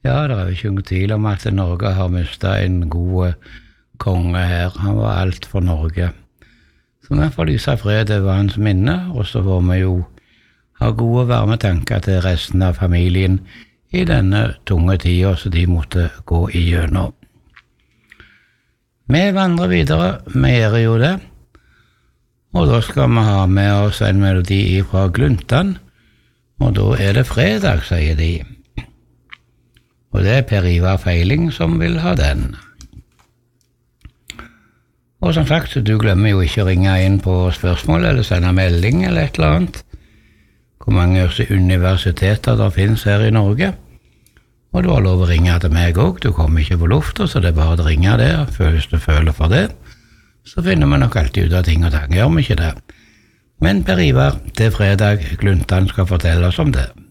Ja, det er jo ikke noen tvil om at Norge har mistet en god konge her. Han var alt for Norge. Så vi får lyse fred over hans minne, og så får vi jo ha gode varme tanker til resten av familien i denne tunge tida som de måtte gå igjennom. Vi vandrer videre, vi gjør jo det, og da skal vi ha med oss en melodi fra Gluntan, og da er det fredag, sier de. Og det er Per Ivar Feiling som vil ha den. Og som sagt, du glemmer jo ikke å ringe inn på spørsmål eller sende melding eller et eller annet. Hvor mange universiteter der finnes her i Norge. Og du har lov å ringe til meg også. Du kommer ikke på lufta, så det er bare å ringe der. Hvis du føler for det, så finner vi nok alltid ut av ting og tang. Gjør vi ikke det? Men Per Ivar, det er fredag. Gluntan skal fortelle oss om det.